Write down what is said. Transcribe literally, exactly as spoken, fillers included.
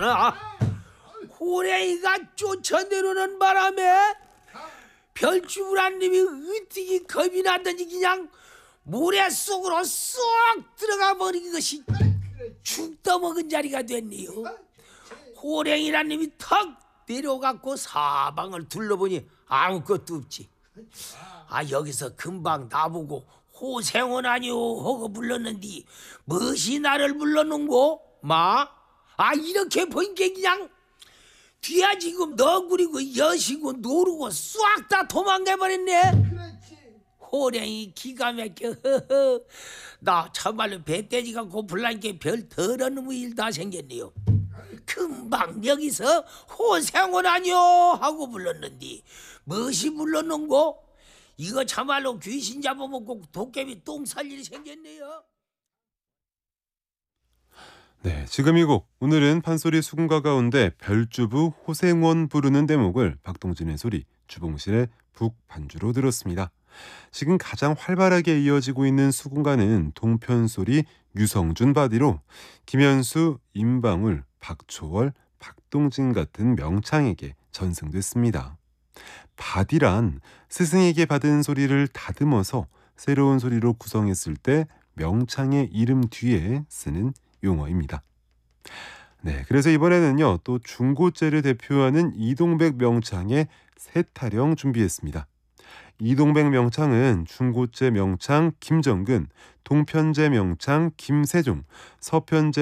그러나 호랭이가 쫓아내려는 바람에 별주부라님이 어떻게 겁이 나더니 그냥 모래 속으로 쏙 들어가 버린 것이 죽떠먹은 자리가 됐네요. 호랭이라님이 턱 내려갖고 사방을 둘러보니 아무것도 없지. 아, 여기서 금방 나보고 호생원 아니오 하고 불렀는디 무엇이 나를 불렀는고? 마? 아, 이렇게 보니까 그냥 뒤야 지금 너구리고 여시고 노르고 싹 다 도망가버렸네. 호랭이 기가 막혀. 나 참말로 배돼지가 고플라니까 별 더러운 놈의 일 다 생겼네요. 금방 여기서 호생원 아니오 하고 불렀는디 무엇이 불렀는고? 이거 참말로 귀신 잡아먹고 도깨비 똥 살 일이 생겼네요. 네, 지금 이 곡 오늘은 판소리 수군가 가운데 별주부 호생원 부르는 대목을 박동진의 소리, 주봉실의 북 반주로 들었습니다. 지금 가장 활발하게 이어지고 있는 수군가는 동편소리, 유성준 바디로 김현수, 임방울, 박초월, 박동진 같은 명창에게 전승됐습니다. 바디란 스승에게 받은 소리를 다듬어서 새로운 소리로 구성했을 때 명창의 이름 뒤에 쓰는 용어입니다. 네, 그래서 이번에는요 또 중고재를 대표하는 이동백 명창의 세 타령 준비했습니다. 이동백 명창은 중고재 명창 김정근, 동편재 명창 김세종, 서편재